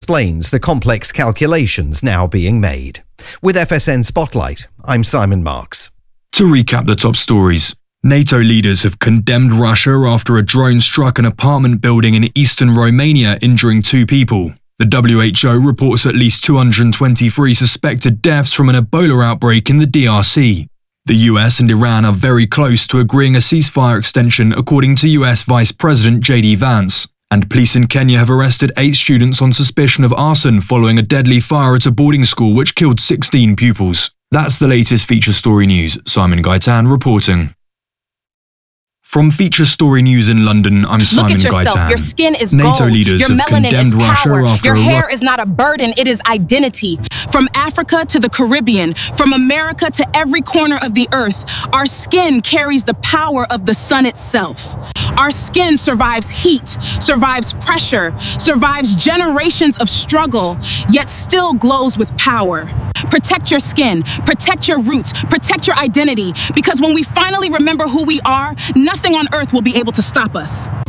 explains the complex calculations now being made. With FSN Spotlight, I'm Simon Marks. To recap the top stories, NATO leaders have condemned Russia after a drone struck an apartment building in eastern Romania, injuring 2 people. The WHO reports at least 223 suspected deaths from an Ebola outbreak in the DRC. The US and Iran are very close to agreeing a ceasefire extension, according to US Vice President JD Vance. And police in Kenya have arrested 8 students on suspicion of arson following a deadly fire at a boarding school which killed 16 pupils. That's the latest Feature Story News. Simon Gaitan reporting. From Feature Story News in London, I'm Simon Gaitan. Look at yourself. Your skin is NATO gold. leaders Your have melanin is condemned Russia power. after Your a hair is not a burden. It is identity. From Africa to the Caribbean, from America to every corner of the earth, our skin carries the power of the sun itself. Our skin survives heat, survives pressure, survives generations of struggle, yet still glows with power. Protect your skin, protect your roots, protect your identity, because when we finally remember who we are, nothing on earth will be able to stop us.